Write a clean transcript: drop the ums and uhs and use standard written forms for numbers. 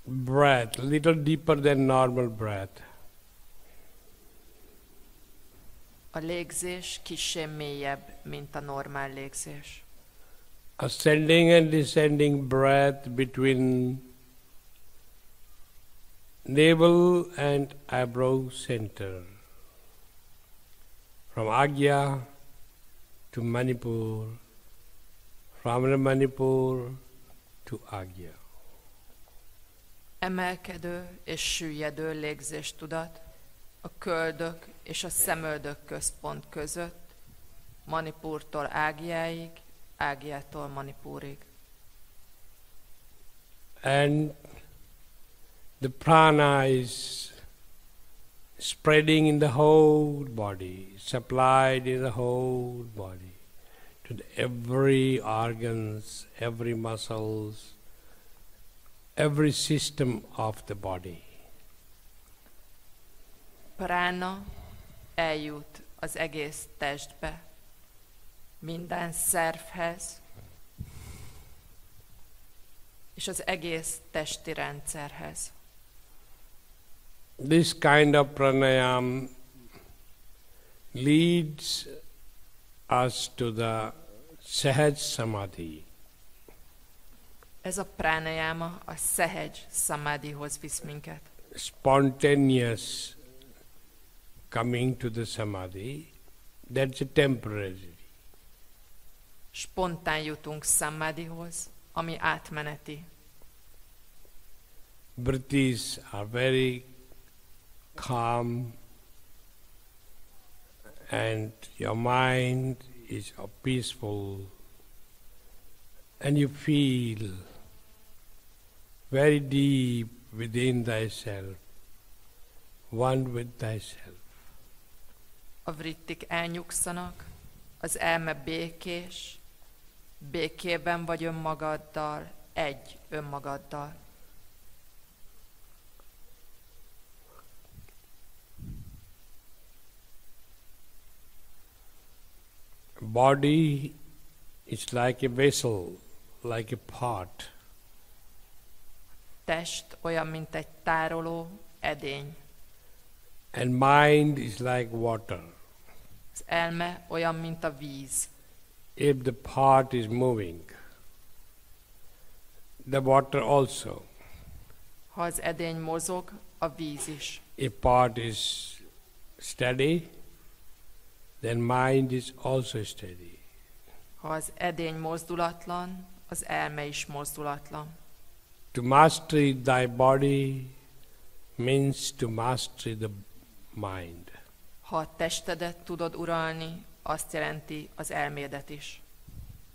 breath, little deeper than normal breath. A légzés kissé mélyebb, mint a normál légzés. Ascending and descending breath between navel and eyebrow center. From Agya to Manipur, from Manipur to Agya. Emelkedő és süllyedő légzéstudat a köldök és a szemöldök központ között, Manipurtól Ágiáig, Ágiától Manipurig. And the prana is spreading in the whole body, supplied in the whole body, to every organs, every muscles, every system of the body. Prána eljut az egész testbe, minden szervhez, és az egész testi rendszerhez. This kind of pranayam leads us to the Sahaj Samadhi. Ez a pranayama a Sahaj Samadhihoz visz minket. Spontaneous coming to the Samadhi, that's a temporary. Spontán jutunk Samadhihoz, ami átmeneti. Vritis are very calm and your mind is peaceful and you feel very deep within thyself, one with thyself. A vrittik elnyugszanak, az elme békés, békében vagy önmagaddal, egy önmagaddal. Body is like a vessel, like a pot. Test olyan, mint egy tároló edény. And mind is like water. Az elme olyan, mint a víz. If the pot is moving, the water also. Ha az edény mozog, a víz is. If pot is steady, then mind is also steady. Ha az edény mozdulatlan, az elme is mozdulatlan. To master thy body means to master the mind. Ha a testedet tudod uralni, azt jelenti az elmédet is.